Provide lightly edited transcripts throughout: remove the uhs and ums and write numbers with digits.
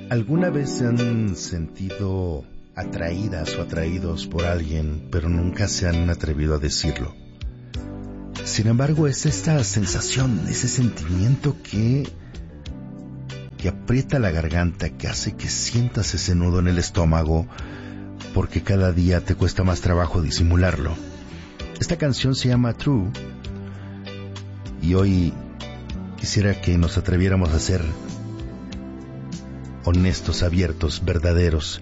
¿Alguna vez se han sentido atraídas o atraídos por alguien, pero nunca se han atrevido a decirlo? Sin embargo, es esta sensación, ese sentimiento que aprieta la garganta, que hace que sientas ese nudo en el estómago, porque cada día te cuesta más trabajo disimularlo. Esta canción se llama True, y hoy quisiera que nos atreviéramos a ser honestos, abiertos, verdaderos.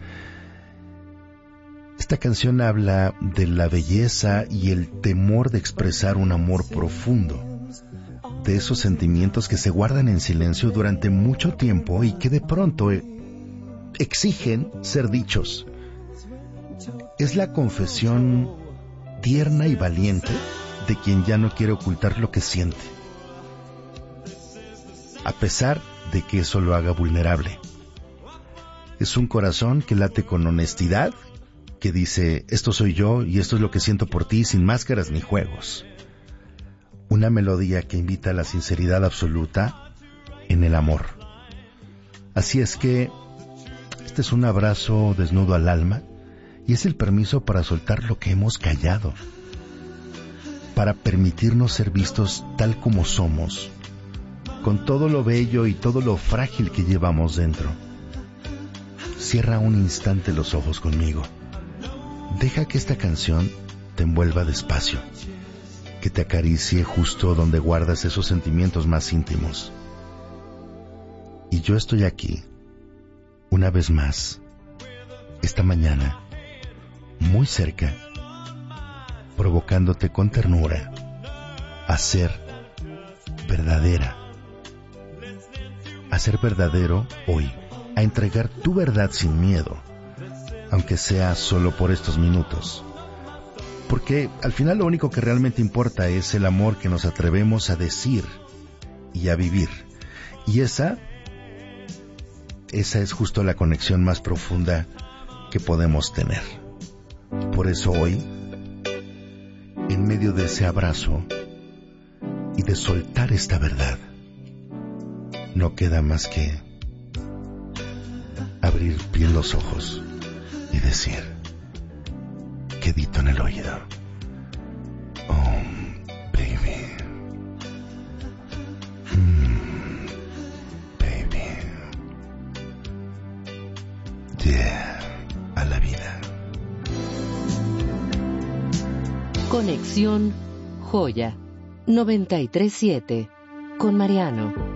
Esta canción habla de la belleza y el temor de expresar un amor profundo, de esos sentimientos que se guardan en silencio durante mucho tiempo y que de pronto exigen ser dichos. Es la confesión tierna y valiente de quien ya no quiere ocultar lo que siente, a pesar de que eso lo haga vulnerable. Es un corazón que late con honestidad, que dice, esto soy yo y esto es lo que siento por ti, sin máscaras ni juegos. Una melodía que invita a la sinceridad absoluta en el amor. Así es que este es un abrazo desnudo al alma y es el permiso para soltar lo que hemos callado, para permitirnos ser vistos tal como somos, con todo lo bello y todo lo frágil que llevamos dentro. Cierra un instante los ojos conmigo. Deja que esta canción te envuelva despacio, que te acaricie justo donde guardas esos sentimientos más íntimos. Y yo estoy aquí, una vez más, esta mañana, muy cerca, provocándote con ternura a ser verdadera, a ser verdadero hoy, a entregar tu verdad sin miedo, aunque sea solo por estos minutos. Porque al final lo único que realmente importa es el amor que nos atrevemos a decir y a vivir. Y esa es justo la conexión más profunda que podemos tener. Por eso hoy, en medio de ese abrazo y de soltar esta verdad, no queda más que abrir bien los ojos y decir, quedito en el oído, oh, baby, baby, yeah, a la vida. Conexión Joya 93.7 con Mariano.